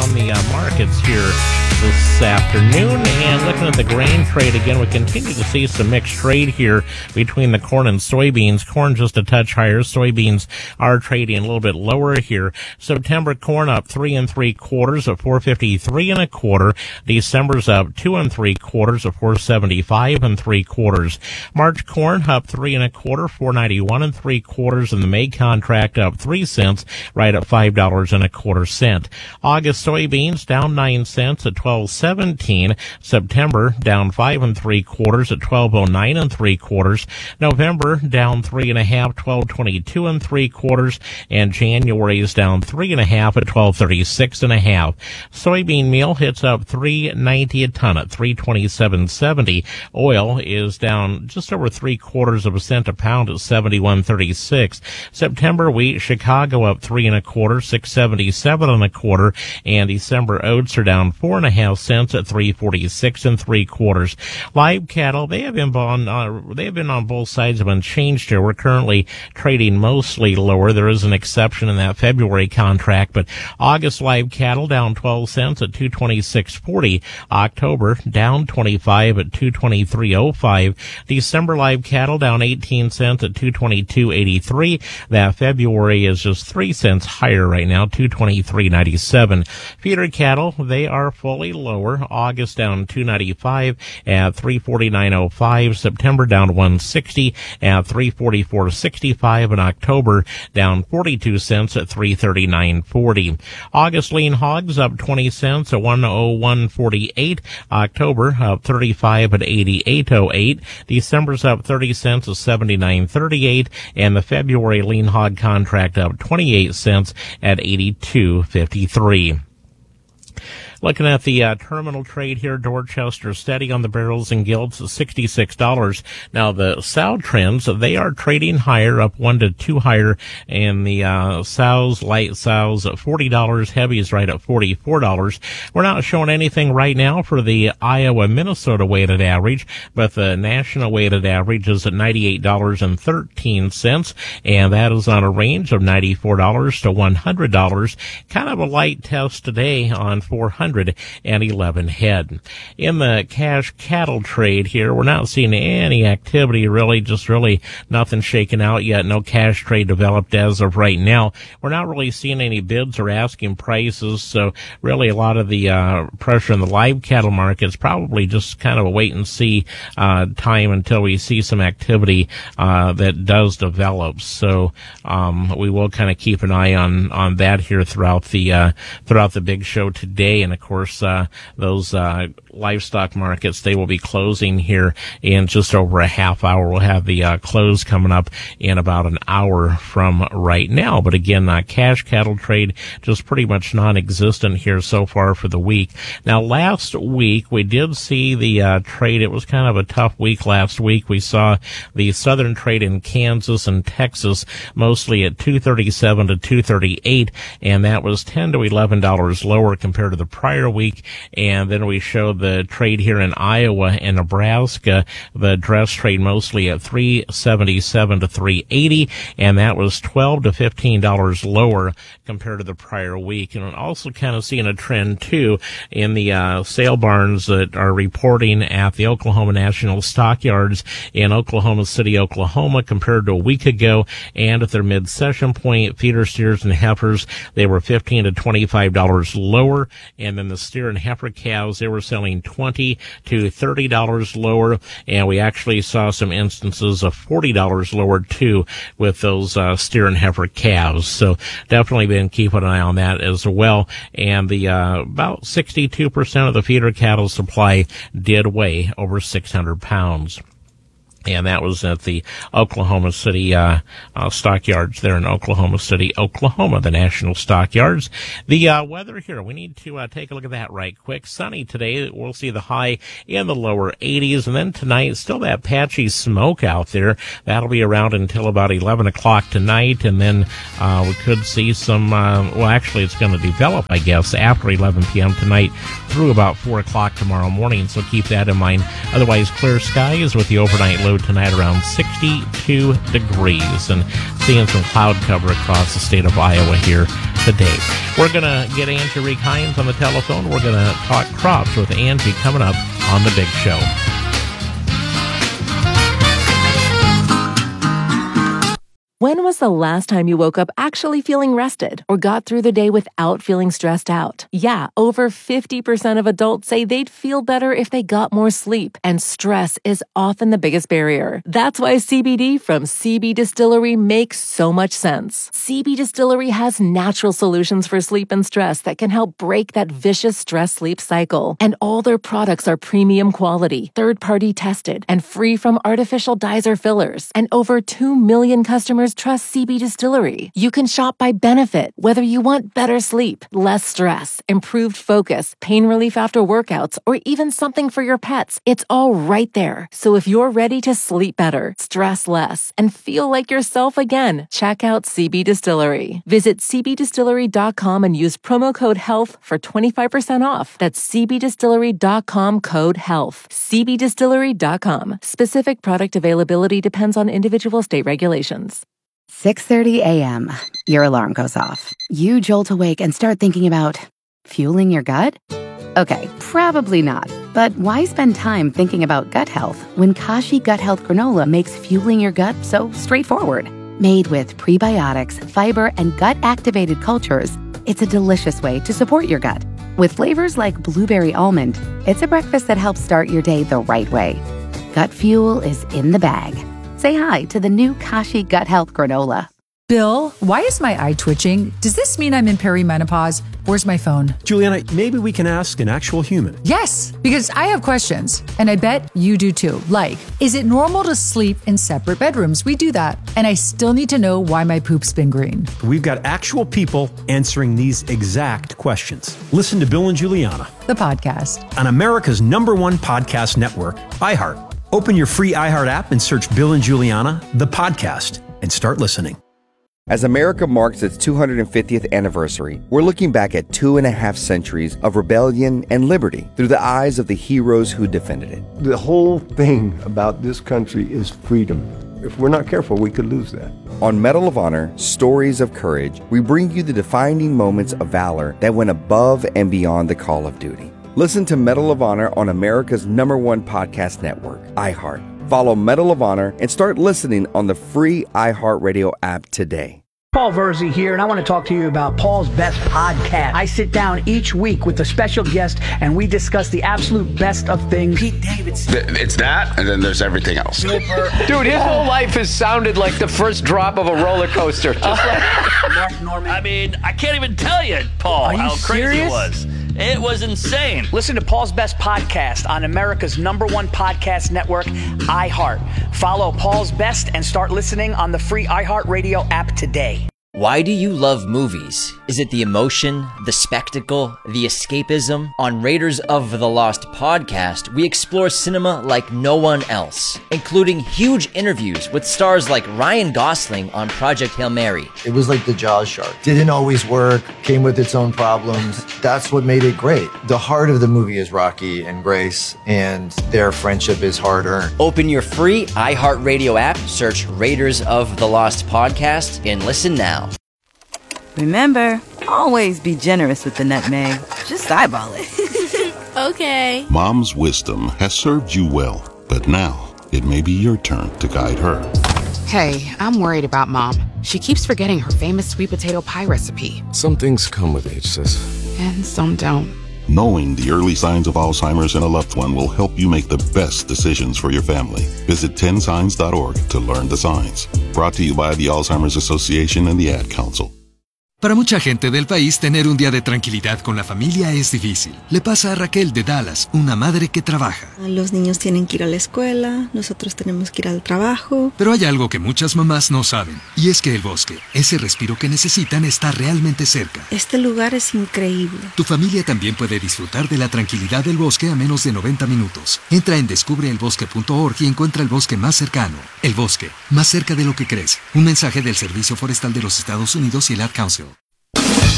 on the markets here this afternoon. And looking at the grain trade again, we continue to see some mixed trade here between the corn and soybeans. Corn just a touch higher. Soybeans are trading a little bit lower here. September corn up 3 3/4 at 4.53 1/4. December's up 2 3/4 at 4.75 3/4. March corn up 3 1/4, 4.91 3/4, and the May contract up 3 cents, right at $5.25. August soybeans down 9 cents at 12.17. September down 5 3/4 at 12.09 3/4. November down 3 1/2, 12.22 3/4, and January is down 3 1/2 at 12.36 1/2. Soybean meal hits up 3.90 a ton at 3.2770. Oil is down just over 3/4 cent a pound at 71.36. September wheat, Chicago up 3 1/4, 6.77 1/4, and December oats are down 4 1/2 cents at 3.46 3/4. Live cattle, they have been on both sides of unchanged here. We're currently trading mostly lower. There is an exception in that February contract, but August live cattle down 12 cents at 226.40. October down 25 at 223.05. December live cattle down 18 cents at 222.83. That February is just 3 cents higher right now, 223.97. Feeder cattle, they are fully lower. August down 295 at 349.05. September down 160 at 344.65, and October down 42 cents at 339.40. August lean hogs up 20 cents at 101.48. October up 35 at 88.08. December's up 30 cents at 79.38, and the February lean hog contract up 28 cents at 82.53. Looking at the terminal trade here, Dorchester steady on the barrels and gilts at $66. Now the sow trends, they are trading higher, up 1 to 2 higher, and the sows, light sows at $40, heavies right at $44. We're not showing anything right now for the Iowa-Minnesota weighted average, but the national weighted average is at $98.13, and that is on a range of $94 to $100. Kind of a light test today on 411 head. In the cash cattle trade here, we're not seeing any activity really, just really nothing shaken out yet. No cash trade developed as of right now. We're not really seeing any bids or asking prices, so really a lot of the pressure in the live cattle market is probably just kind of a wait and see time until we see some activity that does develop. So we will kind of keep an eye on that here throughout the big show today. And of course, those livestock markets, they will be closing here in just over a half hour. We'll have the close coming up in about an hour from right now. But again, cash cattle trade just pretty much non-existent here so far for the week. Now, last week we did see the trade. It was kind of a tough week last week. We saw the southern trade in Kansas and Texas mostly at $237 to $238, and that was $10 to $11 lower compared to the prior week. And then we showed the trade here in Iowa and Nebraska, the dress trade mostly at $377 to $380, and that was $12 to $15 lower compared to the prior week. And also kind of seeing a trend too in the sale barns that are reporting at the Oklahoma National Stockyards in Oklahoma City, Oklahoma, compared to a week ago. And at their mid-session point, feeder steers and heifers, they were $15 to $25 lower, and then the steer and heifer calves, they were selling $20 to $30 lower, and we actually saw some instances of $40 lower too with those steer and heifer calves. So definitely been keeping an eye on that as well. And the about 62% of the feeder cattle supply did weigh over 600 pounds. And that was at the Oklahoma City stockyards there in Oklahoma City, Oklahoma, the National Stockyards. The weather here, we need to take a look at that right quick. Sunny today. We'll see the high in the lower 80s. And then tonight, still that patchy smoke out there. That'll be around until about 11 o'clock tonight. And then we could see some, well, actually, it's going to develop, I guess, after 11 p.m. tonight through about 4 o'clock tomorrow morning. So keep that in mind. Otherwise, clear skies with the overnight low tonight around 62 degrees, and seeing some cloud cover across the state of Iowa here today. We're going to get Angie Reek Hines on the telephone. We're going to talk crops with Angie coming up on The Big Show. When was the last time you woke up actually feeling rested or got through the day without feeling stressed out? Yeah, over 50% of adults say they'd feel better if they got more sleep, and stress is often the biggest barrier. That's why CBD from CB Distillery makes so much sense. CB Distillery has natural solutions for sleep and stress that can help break that vicious stress-sleep cycle. And all their products are premium quality, third-party tested, and free from artificial dyes or fillers. And over 2 million customers trust CB Distillery. You can shop by benefit, whether you want better sleep, less stress, improved focus, pain relief after workouts, or even something for your pets. It's all right there. So if you're ready to sleep better, stress less, and feel like yourself again, check out CB Distillery. Visit cbdistillery.com and use promo code HEALTH for 25% off. That's cbdistillery.com code HEALTH. cbdistillery.com. Specific product availability depends on individual state regulations. 6:30 a.m. Your alarm goes off. You jolt awake and start thinking about fueling your gut? Okay, probably not. But why spend time thinking about gut health when Kashi Gut Health Granola makes fueling your gut so straightforward? Made with prebiotics, fiber, and gut-activated cultures, it's a delicious way to support your gut. With flavors like blueberry almond, it's a breakfast that helps start your day the right way. Gut fuel is in the bag. Say hi to the new Kashi Gut Health Granola. Bill, why is my eye twitching? Does this mean I'm in perimenopause? Where's my phone? Juliana, maybe we can ask an actual human. Yes, because I have questions, and I bet you do too. Like, is it normal to sleep in separate bedrooms? We do that. And I still need to know why my poop's been green. We've got actual people answering these exact questions. Listen to Bill and Juliana, The podcast. on America's #1 podcast network, iHeart. Open your free iHeart app and search Bill and Juliana, the podcast, and start listening. As America marks its 250th anniversary, we're looking back at 2.5 centuries of rebellion and liberty through the eyes of the heroes who defended it. The whole thing about this country is freedom. If we're not careful, we could lose that. On Medal of Honor, Stories of Courage, we bring you the defining moments of valor that went above and beyond the call of duty. Listen to Medal of Honor on America's #1 podcast network, iHeart. Follow Medal of Honor and start listening on the free iHeartRadio app today. Paul Verzi here, and I want to talk to you about Paul's Best Podcast. I sit down each week with a special guest, and we discuss the absolute best of things. Pete Davidson. It's that, and then there's everything else. Dude, his whole life has sounded like the first drop of a roller coaster. Just like Mark Norman. I mean, I can't even tell you, Paul, how crazy it was. It was insane. Listen to Paul's Best Podcast on America's #1 podcast network, iHeart. Follow Paul's Best and start listening on the free iHeartRadio app today. Why do you love movies? Is it the emotion, the spectacle, the escapism? On Raiders of the Lost podcast, we explore cinema like no one else, including huge interviews with stars like Ryan Gosling on Project Hail Mary. It was like the Jaws shark. Didn't always work, came with its own problems. That's what made it great. The heart of the movie is Rocky and Grace, and their friendship is hard-earned. Open your free iHeartRadio app, search Raiders of the Lost podcast, and listen now. Remember, always be generous with the nutmeg. Just eyeball it. Okay. Mom's wisdom has served you well, but now it may be your turn to guide her. Hey, I'm worried about Mom. She keeps forgetting her famous sweet potato pie recipe. Some things come with age, sis. And some don't. Knowing the early signs of Alzheimer's in a loved one will help you make the best decisions for your family. Visit 10signs.org to learn the signs. Brought to you by the Alzheimer's Association and the Ad Council. Para mucha gente del país, tener un día de tranquilidad con la familia es difícil. Le pasa a Raquel de Dallas, una madre que trabaja. Los niños tienen que ir a la escuela, nosotros tenemos que ir al trabajo. Pero hay algo que muchas mamás no saben, y es que el bosque, ese respiro que necesitan, está realmente cerca. Este lugar es increíble. Tu familia también puede disfrutar de la tranquilidad del bosque a menos de 90 minutos. Entra en descubreelbosque.org y encuentra el bosque más cercano. El bosque, más cerca de lo que crees. Un mensaje del Servicio Forestal de los Estados Unidos y el Ad Council.